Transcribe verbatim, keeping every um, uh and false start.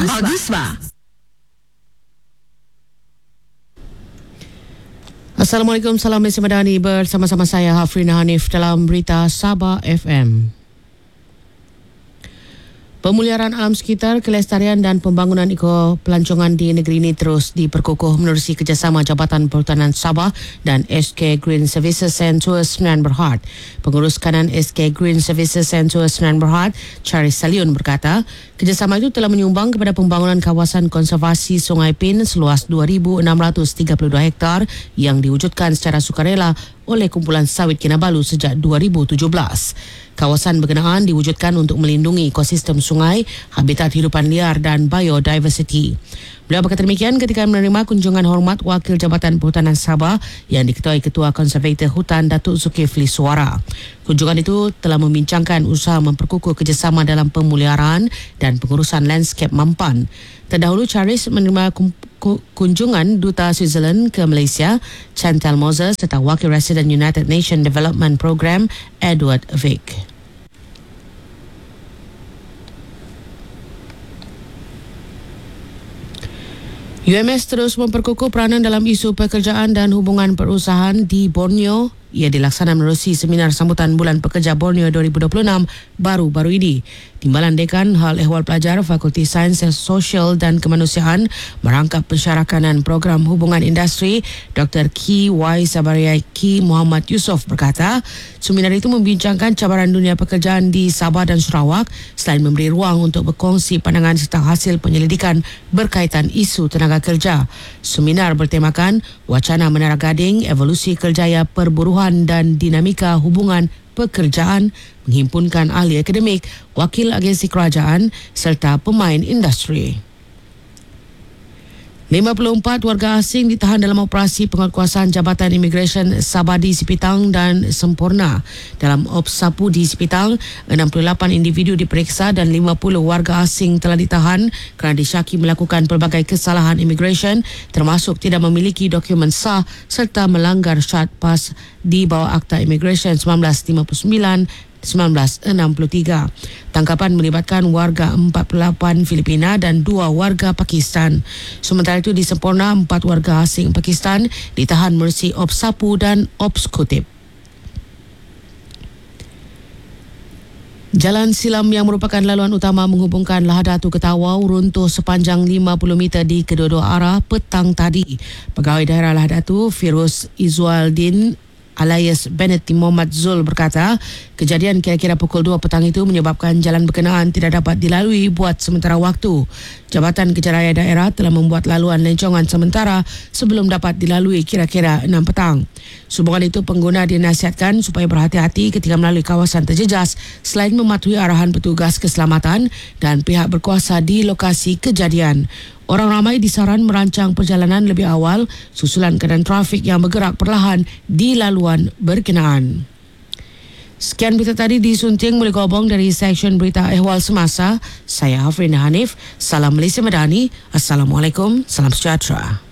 Bagus ba? Assalamualaikum, salam Malaysia Madani. Bersama-sama saya Hafrina Hanif dalam Berita Sabah F M. Pemuliharaan alam sekitar, kelestarian dan pembangunan eko-pelancongan di negeri ini terus diperkukuh menerusi kerjasama Jabatan Perhutanan Sabah dan S K Green Services and Tours Sdn Bhd. Pengurus kanan S K Green Services and Tours Sdn Bhd, Charis Saliun berkata, kerjasama itu telah menyumbang kepada pembangunan kawasan konservasi Sungai Pin seluas dua ribu enam ratus tiga puluh dua hektar yang diwujudkan secara sukarela oleh Kumpulan Sawit Kinabalu sejak dua ribu tujuh belas. Kawasan berkenaan diwujudkan untuk melindungi ekosistem sungai, habitat hidupan liar dan biodiversity. Beliau berkata demikian ketika menerima kunjungan hormat Wakil Jabatan Perhutanan Sabah yang diketuai Ketua Konservator Hutan Datuk Zulkifli Suara. Kunjungan itu telah membincangkan usaha memperkukuh kerjasama dalam pemeliharaan dan pengurusan landscape Mampan. Terdahulu, Charis menerima kunjungan Duta Switzerland ke Malaysia, Chantal Moses serta Wakil Residen United Nations Development Program, Edward Vick. U M S terus memperkukuh peranan dalam isu pekerjaan dan hubungan perusahaan di Borneo. Ia dilaksanakan menerusi seminar sambutan Bulan Pekerja Borneo dua ribu dua puluh enam baru-baru ini. Timbalan Dekan Hal Ehwal Pelajar Fakulti Sains Sosial dan Kemanusiaan merangkap pensyarakanan program hubungan industri Doktor Ki Y Sabariai Ki Muhammad Yusof berkata, seminar itu membincangkan cabaran dunia pekerjaan di Sabah dan Sarawak selain memberi ruang untuk berkongsi pandangan serta hasil penyelidikan berkaitan isu tenaga kerja. Seminar bertemakan Wacana Menara Gading, Evolusi Kerjaya Perburuhan dan Dinamika Hubungan Pekerjaan, menghimpunkan ahli akademik, wakil agensi kerajaan serta pemain industri. lima puluh empat warga asing ditahan dalam operasi penguatkuasaan Jabatan Imigresen Sabah di Sipitang dan Semporna. Dalam Opsapu di Sipitang, enam puluh lapan individu diperiksa dan lima puluh warga asing telah ditahan kerana disyaki melakukan pelbagai kesalahan imigresen termasuk tidak memiliki dokumen sah serta melanggar syarat PAS di bawah Akta Imigresen seribu sembilan ratus lima puluh sembilan seribu sembilan ratus enam puluh tiga. Tangkapan melibatkan warga empat puluh lapan Filipina dan dua warga Pakistan. Sementara itu di Semporna, empat warga asing Pakistan ditahan menerusi Opsapu dan Opskutip. Jalan silam yang merupakan laluan utama menghubungkan Lahadatu ke Tawau runtuh sepanjang lima puluh meter di kedua-dua arah petang tadi. Pegawai Daerah Lahadatu Firuz Izzualdin alias Bennett Muhammad Zul berkata, kejadian kira-kira pukul dua petang itu menyebabkan jalan berkenaan tidak dapat dilalui buat sementara waktu. Jabatan Kejaraya Daerah telah membuat laluan lencongan sementara sebelum dapat dilalui kira-kira enam petang. Sehubungan itu, pengguna dinasihatkan supaya berhati-hati ketika melalui kawasan terjejas selain mematuhi arahan petugas keselamatan dan pihak berkuasa di lokasi kejadian. Orang ramai disaran merancang perjalanan lebih awal susulan keadaan trafik yang bergerak perlahan di laluan berkenaan. Sekian berita tadi disunting oleh Gobong dari Seksyen Berita Ehwal Semasa. Saya Hafrina Hanif. Salam Malaysia Madani. Assalamualaikum. Salam sejahtera.